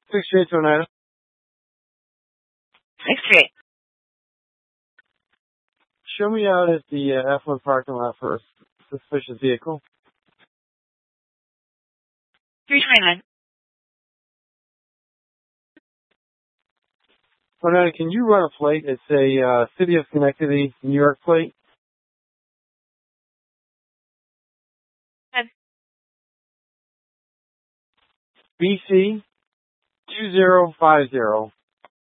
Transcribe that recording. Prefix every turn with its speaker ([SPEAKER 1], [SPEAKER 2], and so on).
[SPEAKER 1] 638 to Oneida.
[SPEAKER 2] 638.
[SPEAKER 1] Show me out at the F1 parking lot for a suspicious vehicle.
[SPEAKER 2] 329.
[SPEAKER 1] Oneida, can you run a plate? It's a City of Schenectady, New York plate. BC 2050.